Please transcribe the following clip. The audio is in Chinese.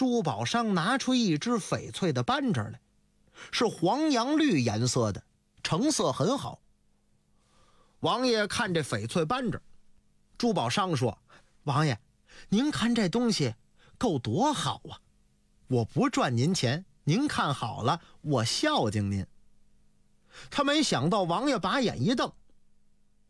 珠宝商拿出一只翡翠的扳指来，是黄杨绿颜色的，成色很好。王爷看这翡翠扳指，珠宝商说：王爷，您看这东西够多好啊，我不赚您钱，您看好了我孝敬您。他没想到王爷把眼一瞪，